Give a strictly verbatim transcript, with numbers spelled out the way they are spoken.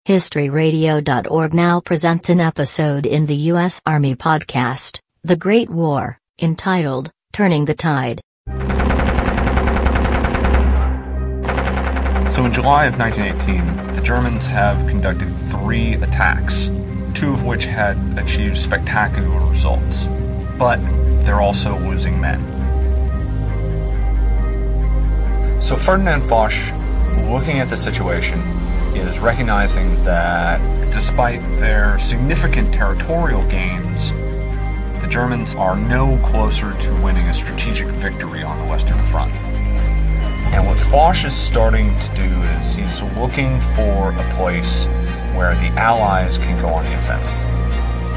History Radio dot org now presents an episode in the U S Army podcast, The Great War, entitled, Turning the Tide. So in July of nineteen eighteen, the Germans have conducted three attacks, two of which had achieved spectacular results, but they're also losing men. So Ferdinand Foch, looking at the situation, is recognizing that despite their significant territorial gains, the Germans are no closer to winning a strategic victory on the Western Front. And what Foch is starting to do is he's looking for a place where the Allies can go on the offensive.